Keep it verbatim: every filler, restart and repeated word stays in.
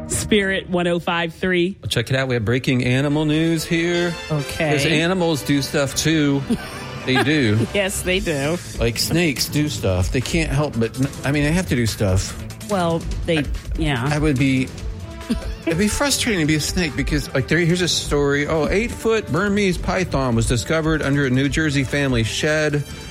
Spirit one oh five point three. Well, check it out. We have breaking animal news here. Okay. Because animals do stuff too. They do. Yes, they do. Like snakes do stuff. They can't help but, I mean, they have to do stuff. Well, they, yeah. I would be, it'd be frustrating to be a snake because, like, there, here's a story. Oh, eight foot Burmese python was discovered under a New Jersey family shed.